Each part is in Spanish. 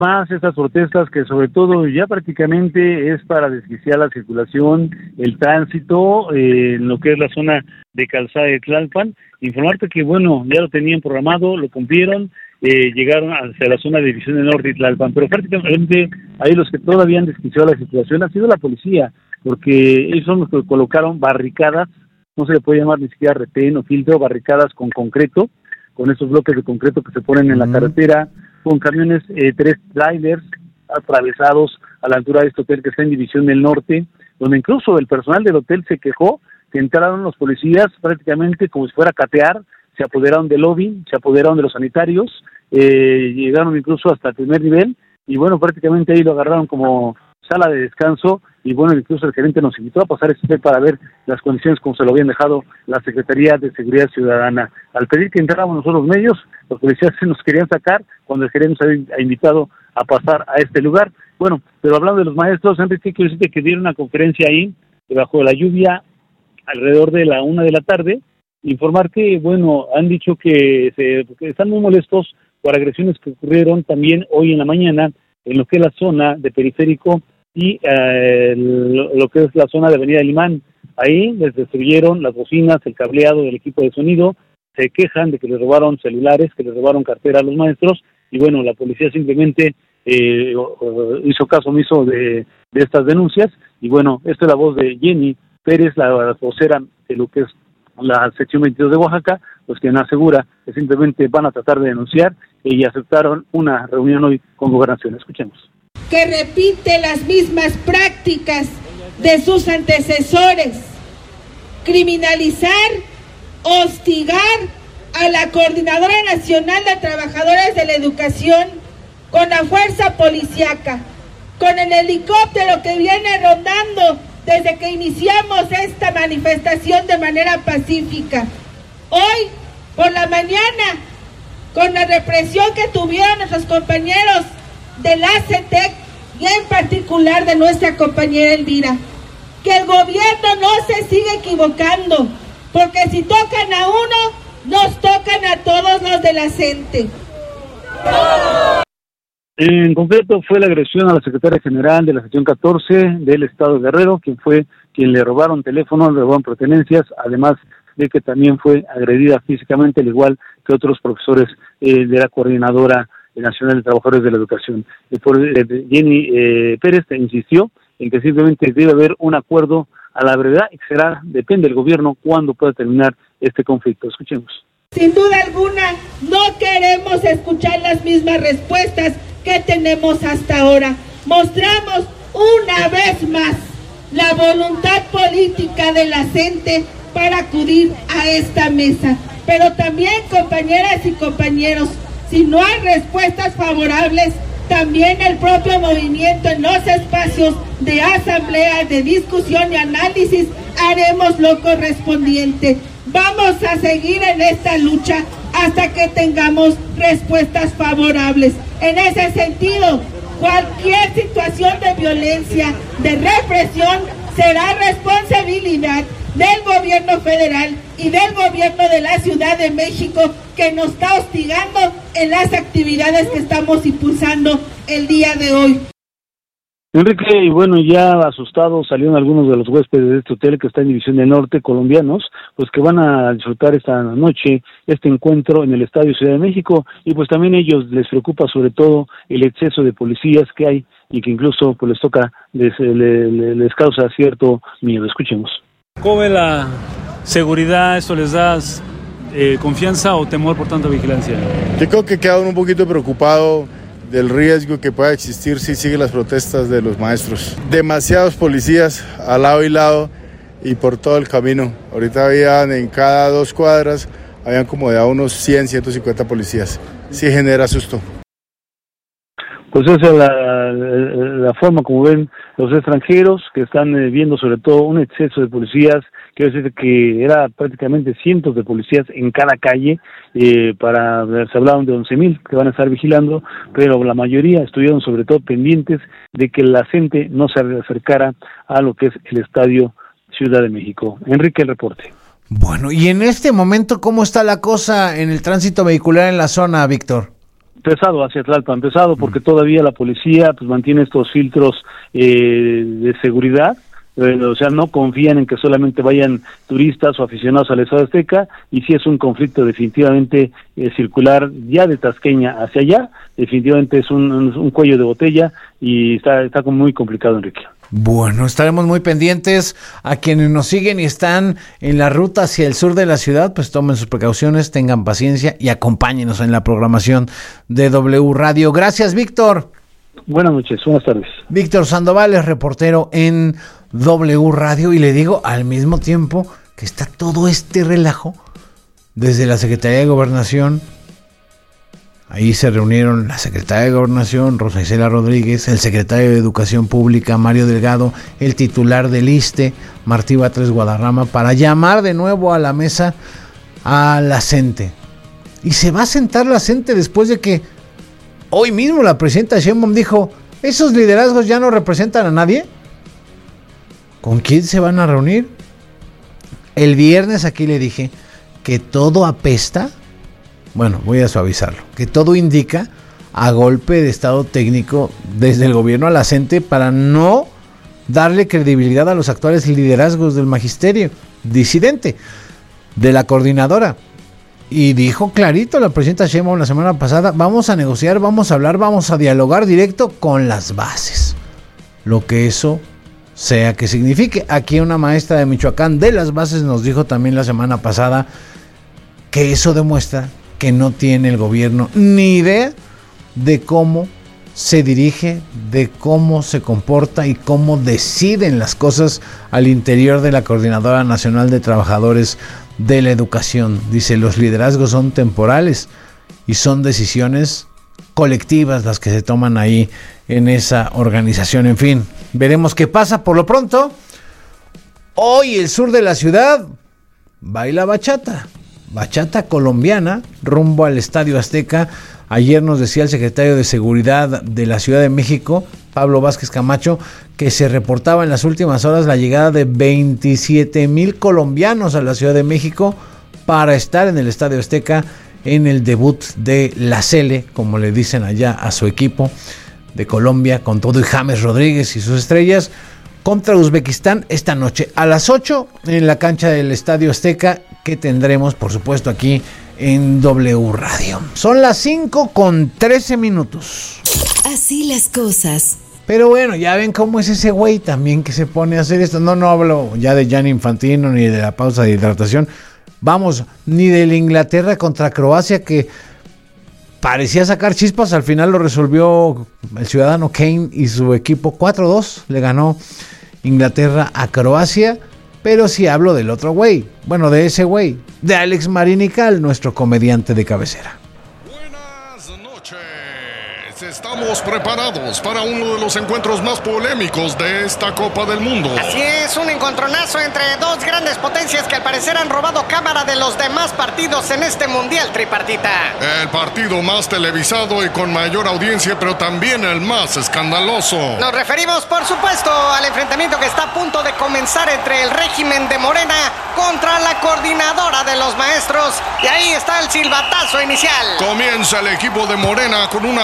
más estas protestas que sobre todo ya prácticamente es para desquiciar la circulación, el tránsito, en lo que es la zona de Calzada de Tlalpan. Informarte que bueno, ya lo tenían programado, lo cumplieron, llegaron hacia la zona de División del Norte y Tlalpan, pero prácticamente ahí los que todavía han desquiciado la circulación ha sido la policía, porque ellos son los que colocaron barricadas, no se le puede llamar ni siquiera retén o filtro, barricadas con concreto, con esos bloques de concreto que se ponen en la carretera, con camiones, 3 trailers atravesados a la altura de este hotel que está en División del Norte, donde incluso el personal del hotel se quejó que entraron los policías prácticamente como si fuera a catear, se apoderaron del lobby, se apoderaron de los sanitarios, llegaron incluso hasta el primer nivel, y bueno, prácticamente ahí lo agarraron como sala de descanso, y bueno, incluso el gerente nos invitó a pasar ese hotel para ver las condiciones como se lo habían dejado la Secretaría de Seguridad Ciudadana. Al pedir que entráramos nosotros los medios, los policías se nos querían sacar cuando el gerente nos había invitado a pasar a este lugar. Bueno, pero hablando de los maestros, Enrique, quiero decirte que dieron una conferencia ahí, bajo la lluvia, alrededor de la 1 de la tarde, informar que, bueno, han dicho que están muy molestos por agresiones que ocurrieron también hoy en la mañana en lo que es la zona de Periférico y lo que es la zona de Avenida Limán. Ahí les destruyeron las bocinas, el cableado del equipo de sonido, se quejan de que les robaron celulares, que les robaron cartera a los maestros, y bueno, la policía simplemente hizo caso omiso de estas denuncias, y bueno, esta es la voz de Jenny Pérez, la vocera de lo que es la sección 22 de Oaxaca, pues quien asegura que simplemente van a tratar de denunciar y aceptaron una reunión hoy con Gobernación. Escuchemos. Que repite las mismas prácticas de sus antecesores, criminalizar, hostigar a la Coordinadora Nacional de Trabajadores de la Educación con la fuerza policíaca, con el helicóptero que viene rondando desde que iniciamos esta manifestación de manera pacífica. Hoy, por la mañana, con la represión que tuvieron nuestros compañeros del ACTEC y en particular de nuestra compañera Elvira, que el gobierno no se siga equivocando, porque si tocan a uno, nos tocan a todos los de la CENTE. En concreto fue la agresión a la secretaria general de la sección 14 del estado de Guerrero, quien le robaron teléfonos, le robaron pertenencias, además de que también fue agredida físicamente, al igual que otros profesores de la Coordinadora Nacional de Trabajadores de la Educación. Jenny Pérez insistió en que simplemente debe haber un acuerdo a la brevedad y depende del gobierno cuándo pueda terminar este conflicto. Escuchemos. Sin duda alguna, no queremos escuchar las mismas respuestas que tenemos hasta ahora. Mostramos una vez más la voluntad política de la CENTE para acudir a esta mesa. Pero también, compañeras y compañeros, si no hay respuestas favorables, también el propio movimiento en los espacios de asamblea, de discusión y análisis, haremos lo correspondiente. Vamos a seguir en esta lucha hasta que tengamos respuestas favorables. En ese sentido, cualquier situación de violencia, de represión, será responsabilidad del gobierno federal y del gobierno de la Ciudad de México, que nos está hostigando en las actividades que estamos impulsando el día de hoy. Enrique, y bueno, ya asustados salieron algunos de los huéspedes de este hotel que está en División del Norte, colombianos, pues que van a disfrutar esta noche este encuentro en el Estadio Ciudad de México, y pues también ellos les preocupa sobre todo el exceso de policías que hay y que incluso pues les causa cierto miedo. Escuchemos. ¿Cómo ve la seguridad? ¿Eso les da confianza o temor por tanta vigilancia? Yo creo que quedan un poquito preocupados del riesgo que pueda existir si siguen las protestas de los maestros. Demasiados policías al lado y lado y por todo el camino. Ahorita habían en cada 2 cuadras, habían como de unos 100, 150 policías. Sí genera susto. Pues esa es la forma como ven los extranjeros, que están viendo sobre todo un exceso de policías. Quiero decir que era prácticamente cientos de policías en cada calle, se hablaban de 11,000 que van a estar vigilando, pero la mayoría estuvieron sobre todo pendientes de que la gente no se acercara a lo que es el Estadio Ciudad de México. Enrique, el reporte. Bueno, y en este momento, ¿cómo está la cosa en el tránsito vehicular en la zona, Víctor? Pesado hacia Tlalpan, pesado porque todavía la policía pues mantiene estos filtros de seguridad, o sea, no confían en que solamente vayan turistas o aficionados al Estadio Azteca, y si es un conflicto definitivamente circular ya de Tasqueña hacia allá, definitivamente es un cuello de botella y está muy complicado, Enrique. Bueno, estaremos muy pendientes. A quienes nos siguen y están en la ruta hacia el sur de la ciudad, pues tomen sus precauciones, tengan paciencia y acompáñenos en la programación de W Radio. Gracias, Víctor. Buenas noches, buenas tardes. Víctor Sandoval es reportero en W Radio, y le digo al mismo tiempo que está todo este relajo desde la Secretaría de Gobernación. Ahí se reunieron la secretaria de Gobernación, Rosa Isela Rodríguez, el secretario de Educación Pública, Mario Delgado, el titular del ISSSTE, Martí Batres Guadarrama, para llamar de nuevo a la mesa a la CENTE. Y se va a sentar la CENTE después de que hoy mismo la presidenta Sheinbaum dijo, ¿esos liderazgos ya no representan a nadie? ¿Con quién se van a reunir? El viernes aquí le dije que todo apesta. Bueno, voy a suavizarlo. Que todo indica a golpe de estado técnico desde el gobierno a la CENTE para no darle credibilidad a los actuales liderazgos del magisterio disidente, de la coordinadora. Y dijo clarito la presidenta Sheinbaum la semana pasada, vamos a negociar, vamos a hablar, vamos a dialogar directo con las bases. Lo que eso sea que signifique. Aquí una maestra de Michoacán de las bases nos dijo también la semana pasada que eso demuestra que no tiene el gobierno ni idea de cómo se dirige, de cómo se comporta y cómo deciden las cosas al interior de la Coordinadora Nacional de Trabajadores de la Educación. Dice, los liderazgos son temporales y son decisiones colectivas las que se toman ahí en esa organización. En fin, veremos qué pasa. Por lo pronto, hoy el sur de la ciudad baila bachata. Bachata colombiana rumbo al Estadio Azteca. Ayer nos decía el secretario de Seguridad de la Ciudad de México, Pablo Vázquez Camacho, que se reportaba en las últimas horas la llegada de 27,000 colombianos a la Ciudad de México para estar en el Estadio Azteca en el debut de la Cele, como le dicen allá a su equipo de Colombia, con todo y James Rodríguez y sus estrellas, contra Uzbekistán esta noche a las 8 en la cancha del Estadio Azteca, que tendremos por supuesto aquí en W Radio. Son las 5:13. Así las cosas. Pero bueno, ya ven cómo es ese güey también que se pone a hacer esto. No hablo ya de Gianni Infantino ni de la pausa de hidratación. Vamos, ni de la Inglaterra contra Croacia, que parecía sacar chispas. Al final lo resolvió el ciudadano Kane y su equipo. 4-2 le ganó Inglaterra a Croacia. Pero sí hablo del otro güey, bueno, de ese güey, de Alex Marinical, nuestro comediante de cabecera. Buenas noches, estamos preparados para uno de los encuentros más polémicos de esta Copa del Mundo. Así es, un encontronazo entre dos grandes potencias que al parecer han robado cámara de los demás partidos en este Mundial Tripartita. El partido más televisado y con mayor audiencia, pero también el más escandaloso. Nos referimos, por supuesto, al enfrentamiento que está a punto de comenzar entre el régimen de Morena contra la coordinadora de los maestros. Y ahí está el silbatazo inicial. Comienza el equipo de Morena con una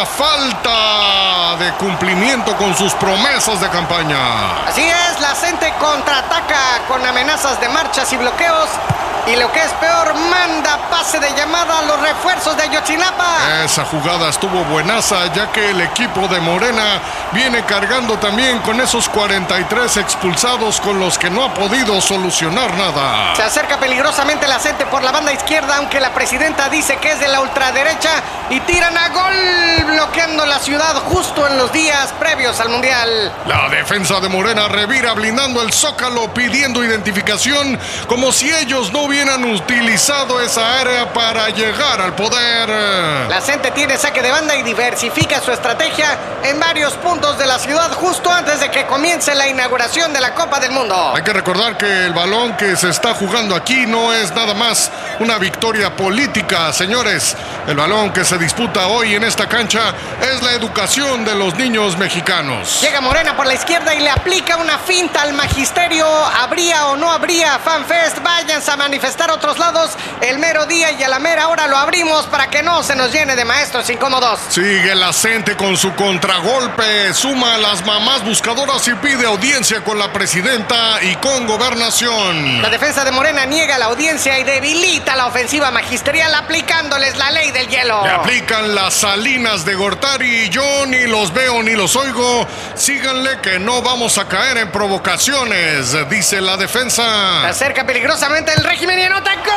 falta de cumplimiento con sus promesas de campaña. Así es, la CENTE contraataca con amenazas de marchas y bloqueos. Y lo que es peor, manda pase de llamada a los refuerzos de Ayotzinapa. Esa jugada estuvo buenaza, ya que el equipo de Morena viene cargando también con esos 43 expulsados con los que no ha podido solucionar nada. Se acerca peligrosamente la CENTE por la banda izquierda, aunque la presidenta dice que es de la ultraderecha, y tiran a gol, bloqueando la ciudad justo en los días previos al Mundial. La defensa de Morena revira blindando el Zócalo, pidiendo identificación, como si ellos no hubieran utilizado esa área para llegar al poder. La CENTE tiene saque de banda y diversifica su estrategia en varios puntos de la ciudad justo antes de que comience la inauguración de la Copa del Mundo. Hay que recordar que el balón que se está jugando aquí no es nada más una victoria política, señores. El balón que se disputa hoy en esta cancha es la educación de los niños mexicanos. Llega Morena por la izquierda y le aplica una fina pinta el magisterio? ¿Habría o no habría FanFest? Váyanse a manifestar a otros lados el mero día y a la mera hora lo abrimos para que no se nos llene de maestros incómodos. Sigue la CENTE con su contragolpe, suma a las mamás buscadoras y pide audiencia con la presidenta y con Gobernación. La defensa de Morena niega la audiencia y debilita la ofensiva magisterial aplicándoles la ley del hielo. Le aplican las Salinas de Gortari. Yo ni los veo ni los oigo. Síganle que no vamos a caer en provocaciones, dice la defensa. Se acerca peligrosamente el régimen y anota ¡gol!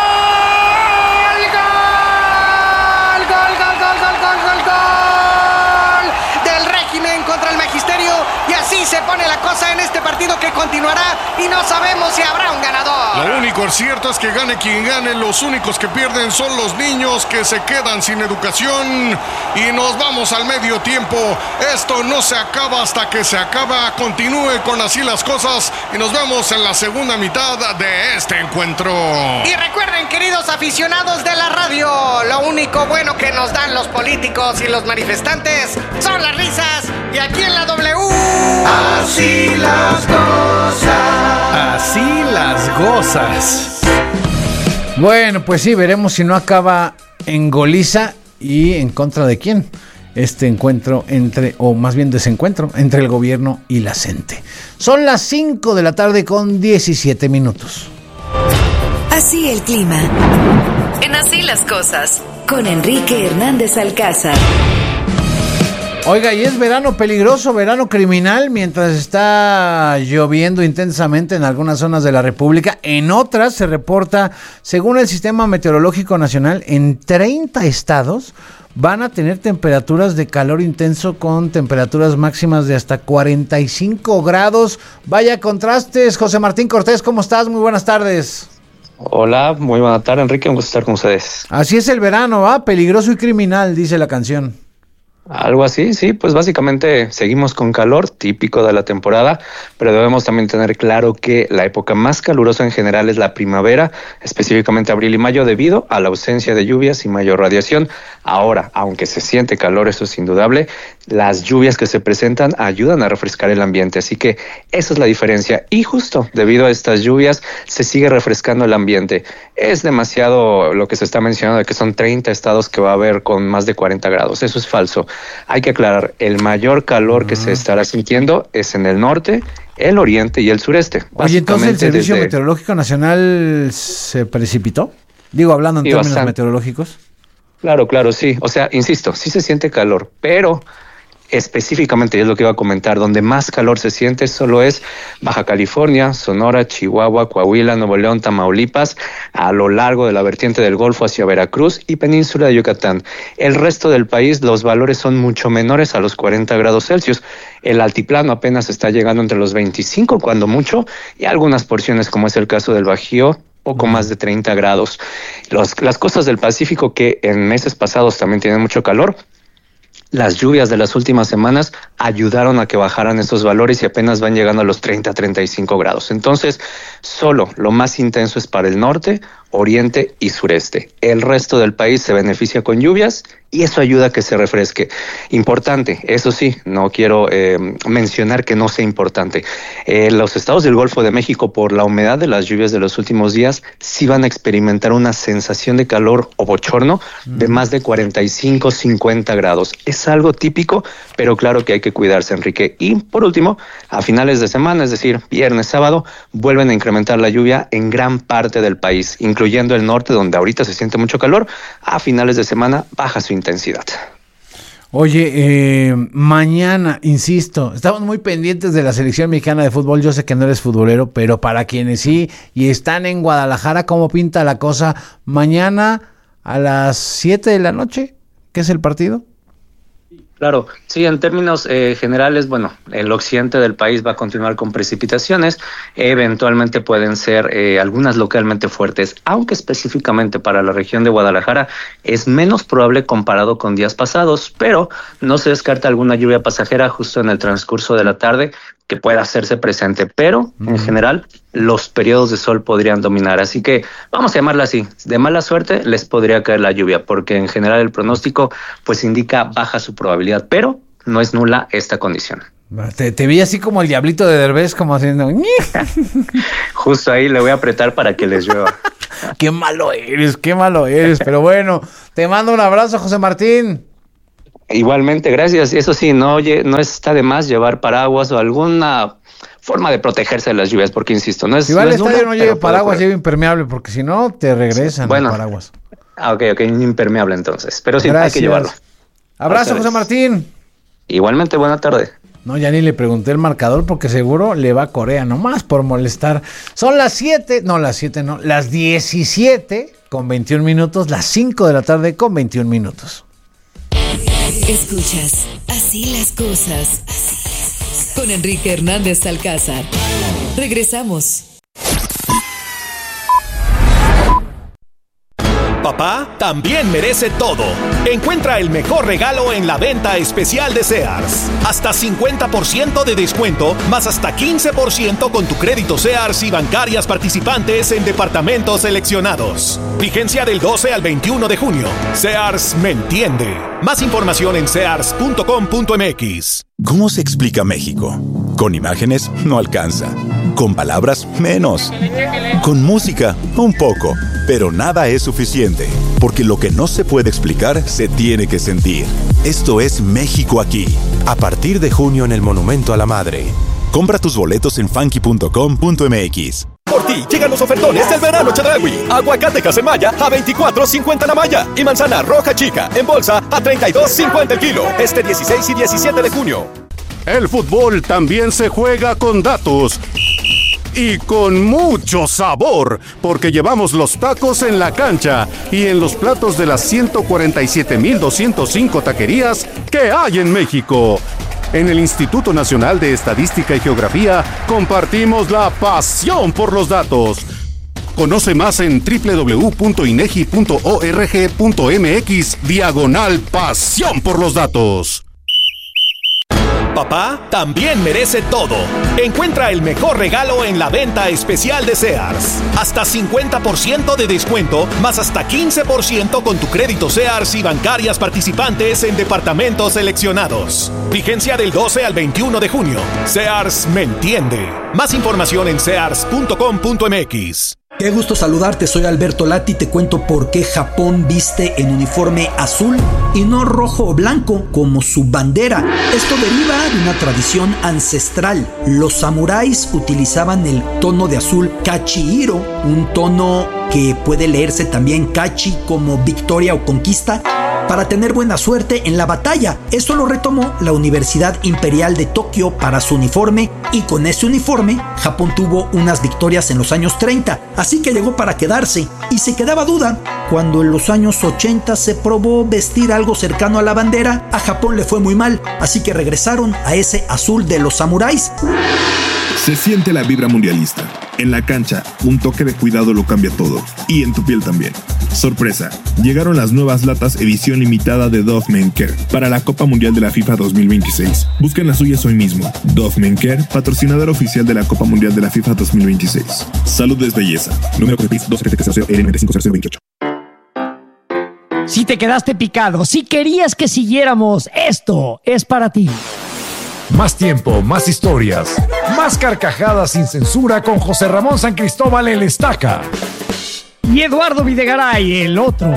Del régimen contra el magisterio, y así se pone la cosa en este partido que continuará y no sabemos si habrá un ganador. Lo único cierto es que gane quien gane, los únicos que pierden son los niños que se quedan sin educación. Y nos vamos al medio tiempo. Esto no se acaba hasta que se acaba. Continúe con así las cosas y nos vemos en la segunda mitad de este encuentro. Y recuerden, queridos aficionados de la radio, lo único bueno que nos dan los políticos y los manifestantes son las risas. Y aquí en la W, así las cosas. Así las gozas. Bueno, pues sí, veremos si no acaba en goliza y en contra de quién este encuentro o más bien desencuentro entre el gobierno y la CENTE. Son las 5 de la tarde con 17 minutos. Así el clima. En Así las cosas. Con Enrique Hernández Alcázar. Oiga, y es verano peligroso, verano criminal, mientras está lloviendo intensamente en algunas zonas de la República. En otras se reporta, según el Sistema Meteorológico Nacional, en 30 estados van a tener temperaturas de calor intenso con temperaturas máximas de hasta 45 grados. Vaya contrastes. José Martín Cortés, ¿cómo estás? Muy buenas tardes. Hola, muy buena tarde, Enrique, un gusto estar con ustedes. Así es el verano, ¿va? Peligroso y criminal, dice la canción. Algo así, sí, pues básicamente seguimos con calor, típico de la temporada, pero debemos también tener claro que la época más calurosa en general es la primavera, específicamente abril y mayo, debido a la ausencia de lluvias y mayor radiación. Ahora, aunque se siente calor, eso es indudable, las lluvias que se presentan ayudan a refrescar el ambiente, así que esa es la diferencia. Y justo debido a estas lluvias se sigue refrescando el ambiente. Es demasiado lo que se está mencionando de que son 30 estados que va a haber con más de 40 grados, eso es falso. Hay que aclarar, el mayor calor que se estará sintiendo es en el norte, el oriente y el sureste. Oye, entonces el Servicio Meteorológico Nacional se precipitó, digo, hablando en términos meteorológicos. Claro, sí. O sea, insisto, sí se siente calor, pero específicamente, y es lo que iba a comentar, donde más calor se siente solo es Baja California, Sonora, Chihuahua, Coahuila, Nuevo León, Tamaulipas, a lo largo de la vertiente del Golfo hacia Veracruz y Península de Yucatán. El resto del país, los valores son mucho menores a los 40 grados Celsius. El altiplano apenas está llegando entre los 25 cuando mucho, y algunas porciones, como es el caso del Bajío, poco más de 30 grados. Las costas del Pacífico, que en meses pasados también tienen mucho calor, las lluvias de las últimas semanas ayudaron a que bajaran esos valores y apenas van llegando a los 30-35 grados. Entonces, solo lo más intenso es para el norte, oriente y sureste. El resto del país se beneficia con lluvias y eso ayuda a que se refresque. Importante, eso sí, no quiero mencionar que no sea importante. Los estados del Golfo de México, por la humedad de las lluvias de los últimos días, sí van a experimentar una sensación de calor o bochorno de más de 45-50 grados. Es algo típico, pero claro que hay que cuidarse, Enrique. Y por último, a finales de semana, es decir, viernes, sábado, vuelven a incrementar la lluvia en gran parte del país, incluyendo el norte, donde ahorita se siente mucho calor. A finales de semana baja su intensidad. Oye, mañana, insisto, estamos muy pendientes de la selección mexicana de fútbol. Yo sé que no eres futbolero, pero para quienes sí y están en Guadalajara, ¿cómo pinta la cosa? Mañana a las 7 de la noche, ¿qué es el partido? Claro, sí, en términos generales, bueno, el occidente del país va a continuar con precipitaciones, eventualmente pueden ser algunas localmente fuertes, aunque específicamente para la región de Guadalajara es menos probable comparado con días pasados, pero no se descarta alguna lluvia pasajera justo en el transcurso de la tarde que pueda hacerse presente, pero en general los periodos de sol podrían dominar, así que vamos a llamarla así, de mala suerte les podría caer la lluvia, porque en general el pronóstico pues indica baja su probabilidad, pero no es nula esta condición. Te vi así como el diablito de Derbez, como haciendo... Justo ahí le voy a apretar para que les llueva. Qué malo eres. Pero bueno, te mando un abrazo, José Martín. Igualmente, gracias. Eso sí, no está de más llevar paraguas o alguna forma de protegerse de las lluvias, porque insisto, no es... Igual el estadio no lleve paraguas, lleve impermeable, porque si no, te regresan los paraguas. Ok, impermeable entonces. Pero sí, hay que llevarlo. Abrazo, José Martín. Igualmente, buena tarde. No, ya ni le pregunté el marcador porque seguro le va a Corea, nomás por molestar. Son las 17 con 21 minutos, las 5 de la tarde con 21 minutos. Escuchas Así las cosas con Enrique Hernández Alcázar. Regresamos. Papá también merece todo. Encuentra el mejor regalo en la venta especial de Sears. Hasta 50% de descuento, más hasta 15% con tu crédito Sears y bancarias participantes en departamentos seleccionados. Vigencia del 12 al 21 de junio. Sears me entiende. Más información en sears.com.mx. ¿Cómo se explica México? Con imágenes no alcanza. Con palabras menos. Con música un poco. Pero nada es suficiente, porque lo que no se puede explicar se tiene que sentir. Esto es México aquí. A partir de junio en el Monumento a la Madre. Compra tus boletos en funky.com.mx. Por ti llegan los ofertones del verano Chedraui. Aguacate Casemaya a $24.50 la malla y manzana roja chica en bolsa a $32.50 el kilo. Este 16 y 17 de junio. El fútbol también se juega con datos. Y con mucho sabor, porque llevamos los tacos en la cancha y en los platos de las 147,205 taquerías que hay en México. En el Instituto Nacional de Estadística y Geografía compartimos la pasión por los datos. Conoce más en www.inegi.org.mx/pasión por los datos. Papá también merece todo. Encuentra el mejor regalo en la venta especial de Sears. Hasta 50% de descuento, más hasta 15% con tu crédito Sears y bancarias participantes en departamentos seleccionados. Vigencia del 12 al 21 de junio. Sears me entiende. Más información en sears.com.mx. Qué gusto saludarte, soy Alberto Lati y te cuento por qué Japón viste en uniforme azul y no rojo o blanco como su bandera. Esto deriva de una tradición ancestral. Los samuráis utilizaban el tono de azul Kachihiro, un tono que puede leerse también Kachi como victoria o conquista, para tener buena suerte en la batalla. Esto lo retomó la Universidad Imperial de Tokio para su uniforme y con ese uniforme Japón tuvo unas victorias en los años 30, así que llegó para quedarse y se quedaba duda. Cuando en los años 80 se probó vestir algo cercano a la bandera, a Japón le fue muy mal, así que regresaron a ese azul de los samuráis. Se siente la vibra mundialista. En la cancha, un toque de cuidado lo cambia todo. Y en tu piel también. Sorpresa, llegaron las nuevas latas edición limitada de Dove Men Care para la Copa Mundial de la FIFA 2026. Busquen las suyas hoy mismo. Dove Men Care, patrocinador oficial de la Copa Mundial de la FIFA 2026. Salud es belleza. Número COFEPRIS 27300L950028. Si te quedaste picado, si querías que siguiéramos, esto es para ti. Más tiempo, más historias, más carcajadas sin censura con José Ramón San Cristóbal el Estaca. Y Eduardo Videgaray, el otro.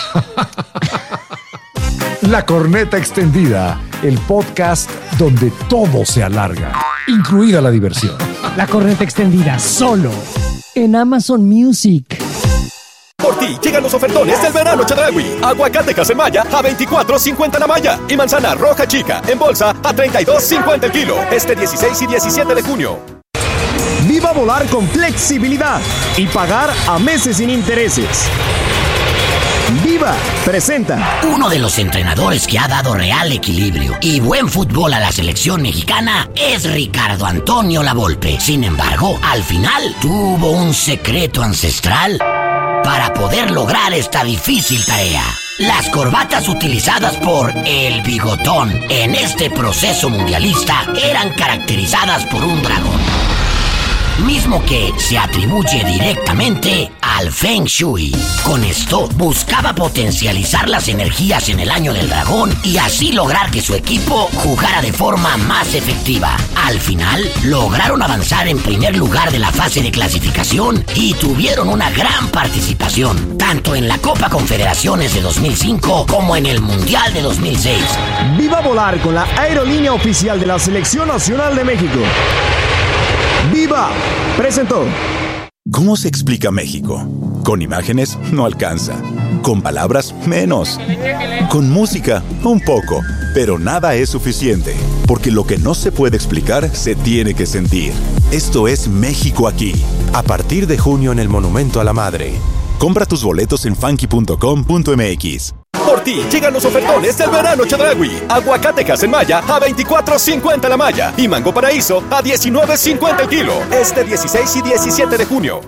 La Corneta Extendida, el podcast donde todo se alarga, incluida la diversión. La Corneta Extendida, solo en Amazon Music. Por ti llegan los ofertones del verano Chedraui. Aguacate Casemaya a $24.50 la malla y manzana roja chica en bolsa a $32.50 el kilo. Este 16 y 17 de junio. Viva volar con flexibilidad y pagar a meses sin intereses. Viva presenta. Uno de los entrenadores que ha dado real equilibrio y buen fútbol a la selección mexicana es Ricardo Antonio Lavolpe. Sin embargo, al final tuvo un secreto ancestral para poder lograr esta difícil tarea. Las corbatas utilizadas por el Bigotón en este proceso mundialista eran caracterizadas por un dragón, mismo que se atribuye directamente a al Feng Shui. Con esto buscaba potencializar las energías en el año del dragón y así lograr que su equipo jugara de forma más efectiva. Al final, lograron avanzar en primer lugar de la fase de clasificación y tuvieron una gran participación, tanto en la Copa Confederaciones de 2005 como en el Mundial de 2006. Viva volar con la aerolínea oficial de la Selección Nacional de México. ¡Viva! Presentó. ¿Cómo se explica México? Con imágenes no alcanza. Con palabras menos. Con música un poco. Pero nada es suficiente. Porque lo que no se puede explicar se tiene que sentir. Esto es México aquí. A partir de junio en el Monumento a la Madre. Compra tus boletos en funky.com.mx. Por ti llegan los ofertones del verano Chedraui. Aguacate Casemaya a $24.50 la malla y Mango Paraíso a $19.50 el kilo. Este 16 y 17 de junio.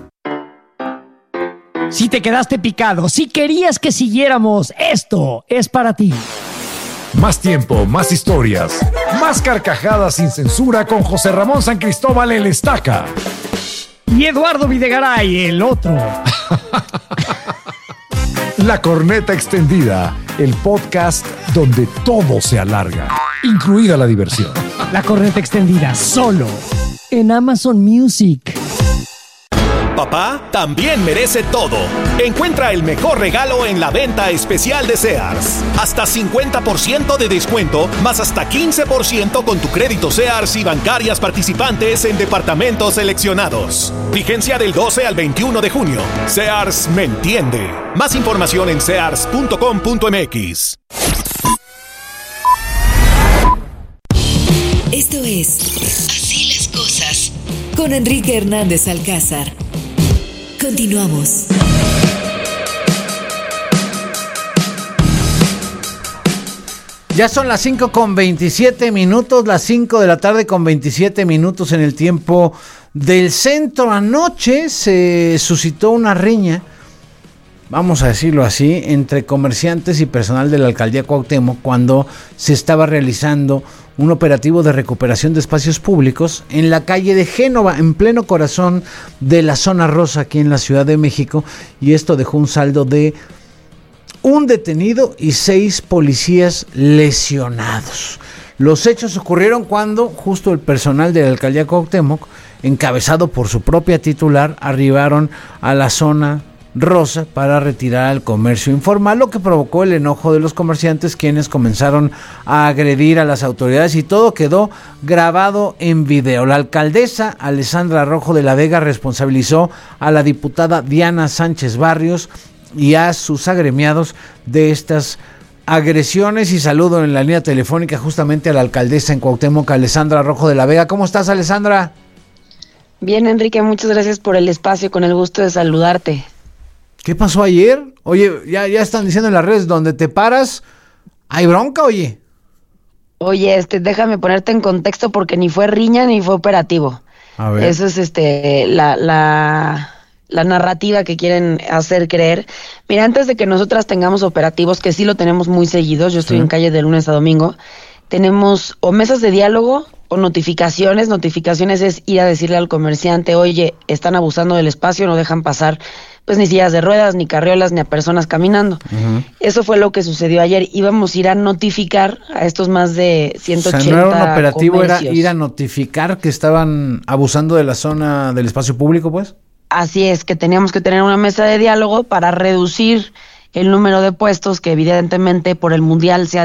Si te quedaste picado, si querías que siguiéramos, esto es para ti. Más tiempo, más historias, más carcajadas sin censura con José Ramón San Cristóbal el Estaca. Y Eduardo Videgaray, el otro. La Corneta Extendida, el podcast donde todo se alarga, incluida la diversión. La Corneta Extendida, solo en Amazon Music. Papá también merece todo. Encuentra el mejor regalo en la venta especial de Sears. Hasta 50% de descuento, más hasta 15% con tu crédito Sears y bancarias participantes en departamentos seleccionados. Vigencia del 12 al 21 de junio. Sears me entiende. Más información en sears.com.mx. Esto es Así las cosas con Enrique Hernández Alcázar. Continuamos. Ya son las 5:27, las 5 de la tarde con 27 minutos en el tiempo del centro. Anoche se suscitó una riña, vamos a decirlo así, entre comerciantes y personal de la alcaldía Cuauhtémoc cuando se estaba realizando un operativo de recuperación de espacios públicos en la calle de Génova, en pleno corazón de la zona rosa aquí en la Ciudad de México, y esto dejó un saldo de un detenido y 6 policías lesionados. Los hechos ocurrieron cuando justo el personal de la alcaldía Cuauhtémoc, encabezado por su propia titular, arribaron a la zona rosa para retirar al comercio informal, lo que provocó el enojo de los comerciantes, quienes comenzaron a agredir a las autoridades, y todo quedó grabado en video. La alcaldesa Alessandra Rojo de la Vega responsabilizó a la diputada Diana Sánchez Barrios y a sus agremiados de estas agresiones, y saludo en la línea telefónica justamente a la alcaldesa en Cuauhtémoc, Alessandra Rojo de la Vega. ¿Cómo estás, Alessandra? Bien, Enrique, muchas gracias por el espacio, con el gusto de saludarte. ¿Qué pasó ayer? Oye, ya están diciendo en las redes, donde te paras, ¿hay bronca, oye? Oye, déjame ponerte en contexto, porque ni fue riña ni fue operativo. A ver. Eso es la narrativa que quieren hacer creer. Mira, antes de que nosotras tengamos operativos, que sí lo tenemos muy seguidos, yo estoy en calle de lunes a domingo, tenemos o mesas de diálogo o notificaciones. Notificaciones es ir a decirle al comerciante, oye, están abusando del espacio, no dejan pasar pues ni sillas de ruedas, ni carriolas, ni a personas caminando. Uh-huh. Eso fue lo que sucedió ayer. Íbamos a ir a notificar a estos más de 180 o sea, no era un operativo, comercios. Era ir a notificar que estaban abusando de la zona del espacio público, pues. Así es, que teníamos que tener una mesa de diálogo para reducir el número de puestos, que evidentemente por el Mundial se ha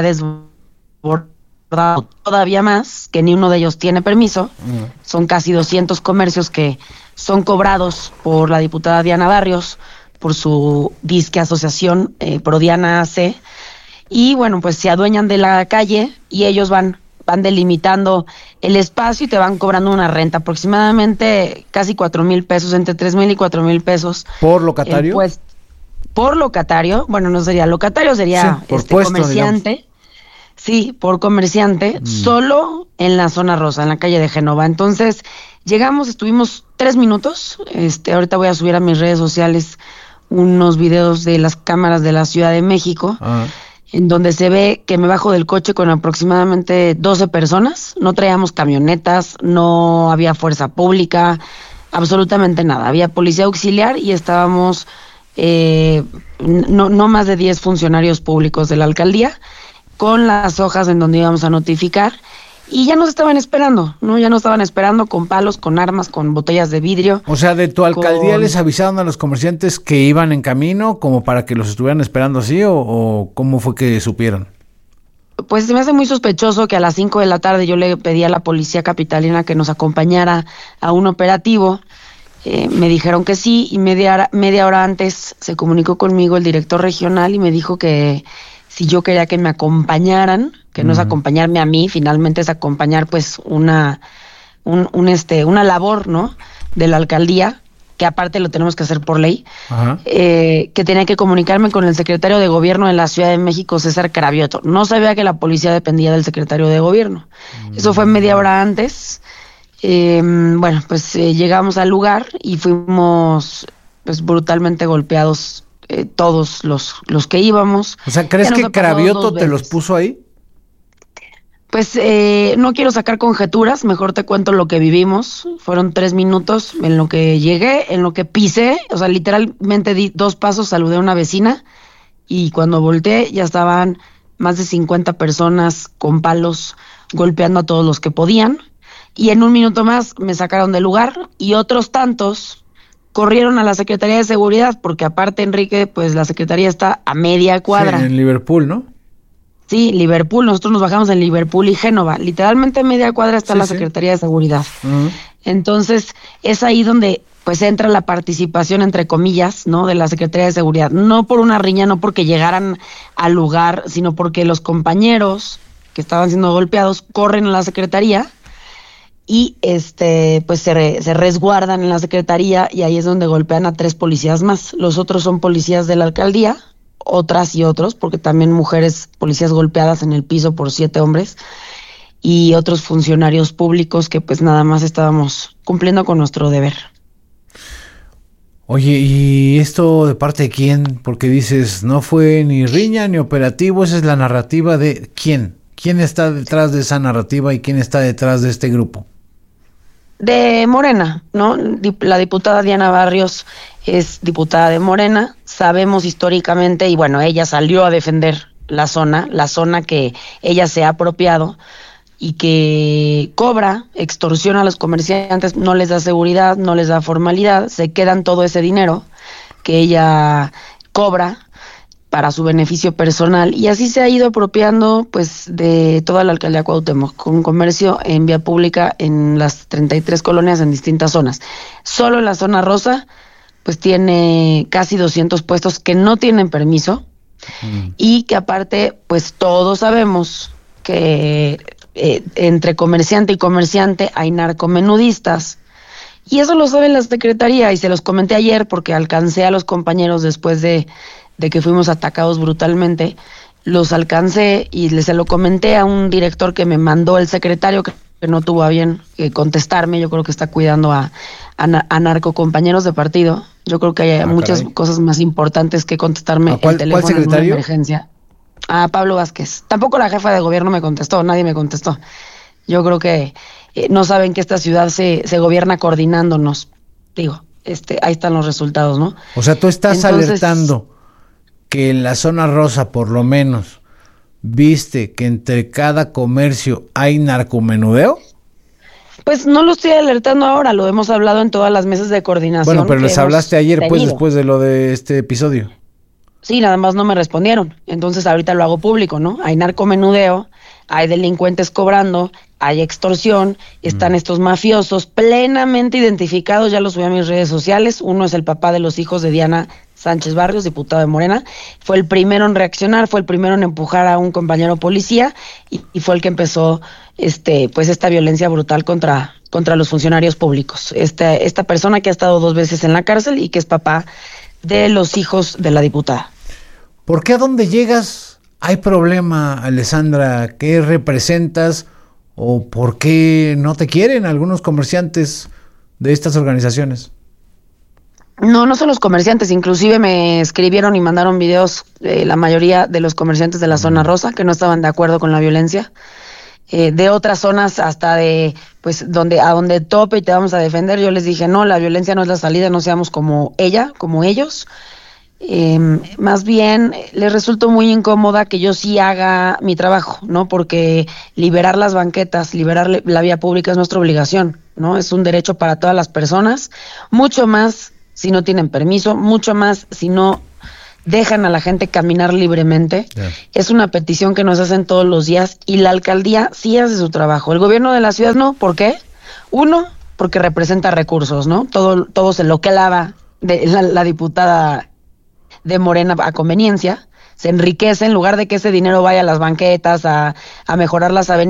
desbordado todavía más, que ni uno de ellos tiene permiso. Uh-huh. Son casi 200 comercios que son cobrados por la diputada Diana Barrios, por su disque asociación Pro Diana AC, y bueno, pues se adueñan de la calle y ellos van delimitando el espacio y te van cobrando una renta, aproximadamente casi 4,000 pesos, entre 3,000 y 4,000 pesos. ¿Por locatario? Pues, por locatario, bueno, no sería locatario, sería sí, por puesto, comerciante. Digamos. Sí, por comerciante, solo en la zona rosa, en la calle de Génova. Entonces, llegamos, estuvimos 3 minutos. Ahorita voy a subir a mis redes sociales unos videos de las cámaras de la Ciudad de México, en donde se ve que me bajo del coche con aproximadamente 12 personas. No traíamos camionetas, no había fuerza pública, absolutamente nada. Había policía auxiliar y estábamos no más de 10 funcionarios públicos de la alcaldía con las hojas en donde íbamos a notificar. Y ya nos estaban esperando, ¿no? Ya nos estaban esperando con palos, con armas, con botellas de vidrio. O sea, ¿de tu alcaldía les avisaron a los comerciantes que iban en camino como para que los estuvieran esperando así o cómo fue que supieron? Pues se me hace muy sospechoso que a las 5 de la tarde yo le pedí a la policía capitalina que nos acompañara a un operativo. Me dijeron que sí y media hora antes se comunicó conmigo el director regional y me dijo que si yo quería que me acompañaran, que no es acompañarme a mí, finalmente es acompañar pues una labor, ¿no? De la alcaldía, que aparte lo tenemos que hacer por ley, que tenía que comunicarme con el secretario de gobierno de la Ciudad de México, César Cravioto. No sabía que la policía dependía del secretario de gobierno. Eso fue media hora antes. Bueno, pues llegamos al lugar y fuimos pues brutalmente golpeados todos los que íbamos. O sea, ¿crees que Cravioto te los puso ahí? Pues no quiero sacar conjeturas, mejor te cuento lo que vivimos. Fueron 3 minutos en lo que llegué, en lo que pisé, o sea, literalmente di 2 pasos, saludé a una vecina y cuando volteé ya estaban más de 50 personas con palos golpeando a todos los que podían. Y en un minuto más me sacaron del lugar y otros tantos corrieron a la Secretaría de Seguridad, porque aparte, Enrique, pues la Secretaría está a media cuadra. Sí, en Liverpool, ¿no? Sí, Liverpool, nosotros nos bajamos en Liverpool y Génova, literalmente a media cuadra está la Secretaría de Seguridad. Entonces, es ahí donde pues entra la participación, entre comillas, ¿no? De la Secretaría de Seguridad, no por una riña, no porque llegaran al lugar, sino porque los compañeros que estaban siendo golpeados corren a la Secretaría y pues se resguardan en la secretaría y ahí es donde golpean a 3 policías más. Los otros son policías de la alcaldía, otras y otros, porque también mujeres policías golpeadas en el piso por 7 hombres y otros funcionarios públicos que pues nada más estábamos cumpliendo con nuestro deber. Oye, ¿y esto de parte de quién? Porque dices, no fue ni riña ni operativo, esa es la narrativa de ¿quién? ¿Quién está detrás de esa narrativa y quién está detrás de este grupo? De Morena, ¿no? La diputada Diana Barrios es diputada de Morena, sabemos históricamente, y bueno, ella salió a defender la zona que ella se ha apropiado y que cobra, extorsiona a los comerciantes, no les da seguridad, no les da formalidad, se quedan todo ese dinero que ella cobra para su beneficio personal y así se ha ido apropiando pues de toda la alcaldía Cuauhtémoc con comercio en vía pública en las 33 colonias en distintas zonas. Solo en la zona rosa pues tiene casi 200 puestos que no tienen permiso y que aparte pues todos sabemos que entre comerciante y comerciante hay narcomenudistas. Y eso lo sabe la Secretaría y se los comenté ayer porque alcancé a los compañeros después de que fuimos atacados brutalmente, los alcancé y se lo comenté a un director que me mandó el secretario que no tuvo a bien contestarme. Yo creo que está cuidando a narcocompañeros de partido. Yo creo que hay muchas cosas más importantes que contestarme el teléfono. ¿Cuál secretario? En una emergencia. A Pablo Vázquez. Tampoco la jefa de gobierno me contestó, nadie me contestó. Yo creo que no saben que esta ciudad se gobierna coordinándonos. Digo, ahí están los resultados, ¿no? O sea, tú estás alertando que en la zona rosa, por lo menos, ¿viste que entre cada comercio hay narcomenudeo? Pues no lo estoy alertando ahora, lo hemos hablado en todas las mesas de coordinación. Bueno, pero les hablaste ayer, pues, después de lo de este episodio. Sí, nada más no me respondieron. Entonces ahorita lo hago público, ¿no? Hay narcomenudeo, hay delincuentes cobrando, hay extorsión, están estos mafiosos plenamente identificados, ya los subí a mis redes sociales. Uno es el papá de los hijos de Diana Sánchez Barrios, diputado de Morena. Fue el primero en reaccionar, fue el primero en empujar a un compañero policía y fue el que empezó pues esta violencia brutal contra los funcionarios públicos. Esta persona que ha estado 2 veces en la cárcel y que es papá de los hijos de la diputada. ¿Por qué a dónde llegas hay problema, Alessandra? ¿Qué representas o por qué no te quieren algunos comerciantes de estas organizaciones? No son los comerciantes, inclusive me escribieron y mandaron videos la mayoría de los comerciantes de la zona rosa que no estaban de acuerdo con la violencia. de otras zonas hasta de, pues, donde tope y te vamos a defender. Yo les dije, no, la violencia no es la salida, no seamos como ella, como ellos. Más bien, les resultó muy incómoda que yo sí haga mi trabajo, ¿no? Porque liberar las banquetas, liberar la vía pública es nuestra obligación, ¿no? Es un derecho para todas las personas, mucho más si no tienen permiso, mucho más si no dejan a la gente caminar libremente. Yeah. Es una petición que nos hacen todos los días y la alcaldía sí hace su trabajo. El gobierno de la ciudad no. ¿Por qué? Uno, porque representa recursos, ¿no? Todo se lo que lava de la diputada de Morena a conveniencia, se enriquece en lugar de que ese dinero vaya a las banquetas, a mejorar las avenidas.